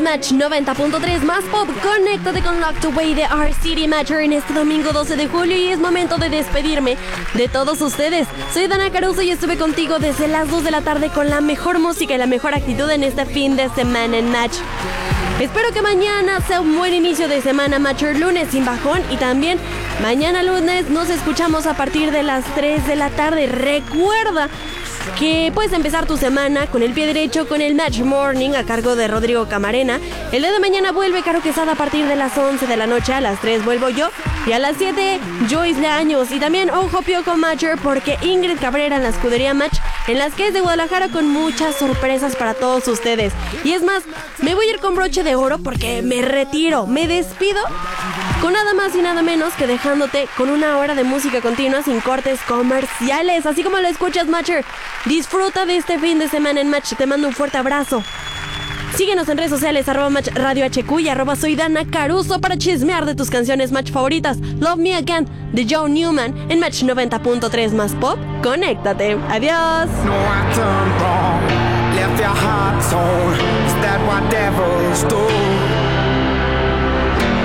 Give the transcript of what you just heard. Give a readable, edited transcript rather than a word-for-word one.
Match 90.3 más pop. Conéctate con Locked Away de Our City Matcher en este domingo 12 de julio y es momento de despedirme de todos ustedes. Soy Dana Caruso y estuve contigo desde las 2 de la tarde con la mejor música y la mejor actitud en este fin de semana en Match. Espero que mañana sea un buen inicio de semana Matcher, lunes sin bajón, y también mañana lunes nos escuchamos a partir de las 3 de la tarde. Recuerda que puedes empezar tu semana con el pie derecho con el Match Morning a cargo de Rodrigo Camarena. El día de mañana vuelve Caro Quesada a partir de las 11 de la noche, a las 3 vuelvo yo y a las 7 Joyce Leaños. Y también ojo piojo Matcher porque Ingrid Cabrera en la escudería Match en las que es de Guadalajara con muchas sorpresas para todos ustedes. Y es más, me voy a ir con broche de oro porque me retiro, me despido con nada más y nada menos que dejándote con una hora de música continua sin cortes comerciales. Así como lo escuchas, Matcher, disfruta de este fin de semana en Match. Te mando un fuerte abrazo. Síguenos en redes sociales, @Match Radio HQ y @Soy Dana Caruso para chismear de tus canciones Match favoritas. Love Me Again de Joe Newman en Match 90.3 más pop. Conéctate. Adiós. No, I turned wrong, left your heart torn. Is that what devils do?